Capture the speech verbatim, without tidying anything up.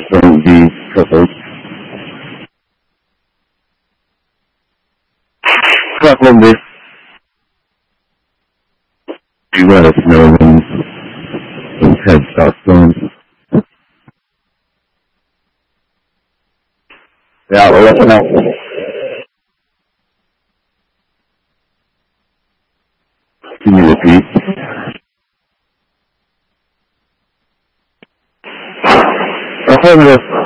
from the co-host. Problem with you let us know when when Ted starts going. Yeah, we'll let you know. Can you repeat? Affirmative.